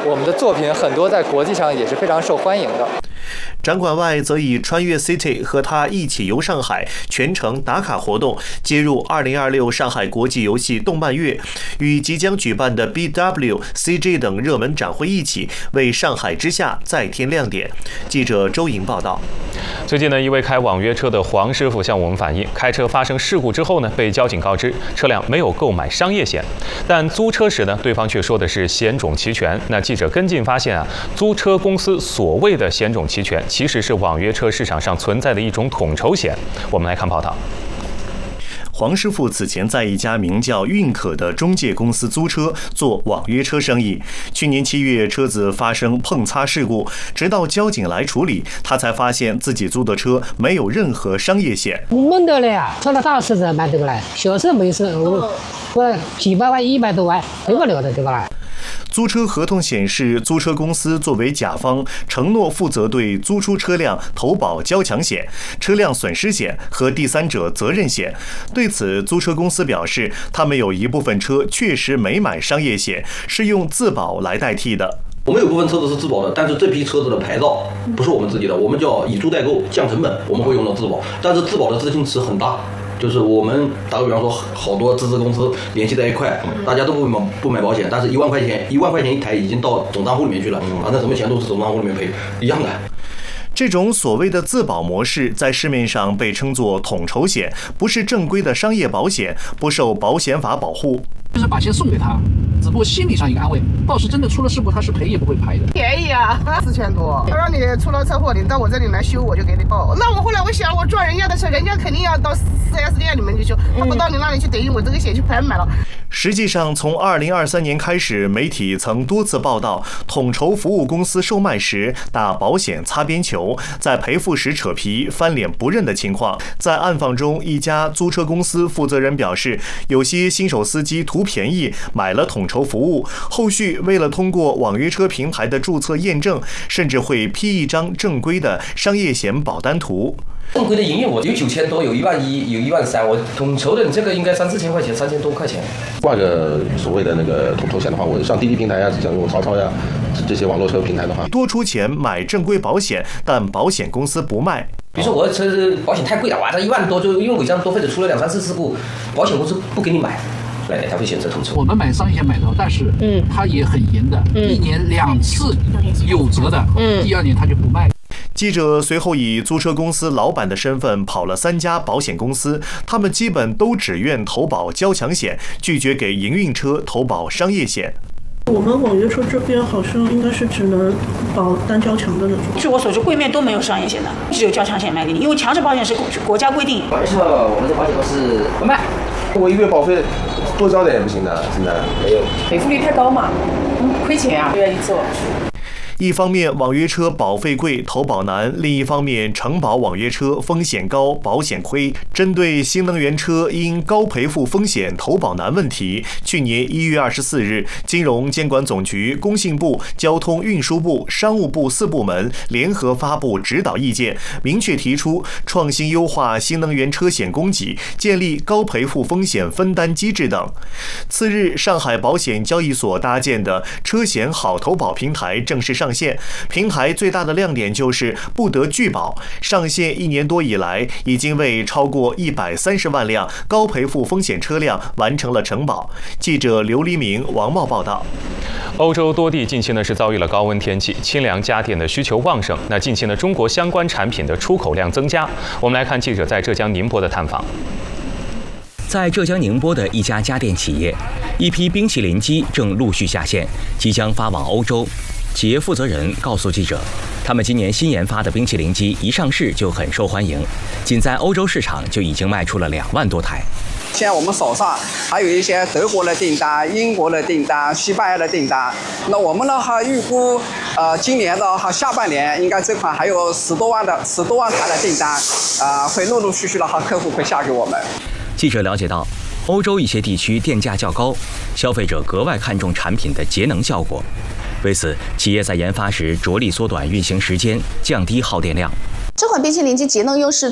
我们的作品很多在国际上也是非常受欢迎的。 展馆外则以穿越 City 和他一起游上海全程打卡活动接入2026上海国际游戏动漫月，与即将举办的 BW、CG 等热门展会一起，为上海之夏再添亮点。记者周莹报道。 最近呢，一位开网约车的黄师傅向我们反映，开车发生事故之后呢，被交警告知车辆没有购买商业险，但租车时呢，对方却说的是险种齐全。那记者跟进发现啊，租车公司所谓的险种齐全，其实是网约车市场上存在的一种统筹险。我们来看报道。 黄师傅此前在一家名叫运可的中介公司租车做网约车生意。去年7月，车子发生碰擦事故，直到交警来处理，他才发现自己租的车没有任何商业险。 没得了呀，出了大事才买这个来，小事没事，我几百万、100多万赔不了的这个来。 租车合同显示，租车公司作为甲方，承诺负责对租出车辆投保交强险、车辆损失险和第三者责任险。对此，租车公司表示，他们有一部分车确实没买商业险，是用自保来代替的。 我们有部分车子是自保的，但是这批车子的牌照不是我们自己的，我们叫以租代购，降成本，我们会用到自保，但是自保的资金池很大。就是我们打个比方说，好多资公司联系在一块，大家都不买保险，但是1万块钱一台已经到总账户里面去了，那什么钱都是总账户里面赔，一样的。 这种所谓的自保模式在市面上被称作统筹险，不是正规的商业保险，不受保险法保护。 就是把钱送给他，只不过心理上一个安慰，到时真的出了事故，他是赔也不会赔的。 便宜啊，4000多。他说你出了车祸，你到我这里来修，我就给你报。那我后来我想，我撞人家的车，人家肯定要到4S店里面去修，他不到你那里去，等于我这个险就白买了。 实际上，从2023年开始，媒体曾多次报道统筹服务公司售卖时打保险擦边球，在赔付时扯皮、翻脸不认的情况。在暗访中，一家租车公司负责人表示，有些新手司机图便宜买了统筹服务，后续为了通过网约车平台的注册验证，甚至会批一张正规的商业险保单图。 正规的营业额有9000多，有1万1，有1万3，我统筹的你这个应该3、4千块钱，3000多块钱。 挂着所谓的那个统筹险的话，我上滴滴平台呀，像用曹操呀这些网络车平台的话， 多出钱买正规保险，但保险公司不卖。 比如说我的车子保险太贵了，哇，这1万多就因为违章多或者出了2、3次事故，保险公司不给你买。他会选择统筹。 我们买商业险买到，但是他也很严的，1年2次有责的，第2年他就不卖。 记者随后以租车公司老板的身份跑了3家保险公司，他们基本都只愿投保交强险，拒绝给营运车投保商业险。 我们网约车这边好像应该是只能保单交强的那种。 据我所知，柜面都没有商业险的，只有交强险卖给你，因为强制保险是国家规定。 网约车我们这保险公司不卖。 我1个月保费多交点也不行的，现在没有， 赔付率太高嘛，亏钱啊，不愿意做。 一方面网约车保费贵投保难，另一方面承保网约车风险高保险亏。针对新能源车因高赔付风险投保难问题，去年1月24日，金融监管总局、工信部、交通运输部、商务部4部门联合发布指导意见，明确提出创新优化新能源车险供给，建立高赔付风险分担机制等。次日，上海保险交易所搭建的车险好投保平台正式上线。平台最大的亮点就是不得拒保，上线1年多以来，已经为超过130万辆高赔付风险车辆完成了承保。记者刘黎明、王茂报道。 欧洲多地近期呢是遭遇了高温天气，清凉家电的需求旺盛。那近期呢，中国相关产品的出口量增加。我们来看记者在浙江宁波的探访。 在浙江宁波的一家家电企业，一批冰淇淋机正陆续下线，即将发往欧洲。企业负责人告诉记者，他们今年新研发的冰淇淋机一上市就很受欢迎，仅在欧洲市场就已经卖出了2万多台。 现在我们手上还有一些德国的订单、英国的订单、西班牙的订单。那我们呢还预估，今年的下半年应该这款还有10多万台的订单，会陆陆续续的客户会下给我们。 记者了解到，欧洲一些地区电价较高，消费者格外看重产品的节能效果。为此，企业在研发时着力缩短运行时间，降低耗电量。 这款冰淇淋机节能优势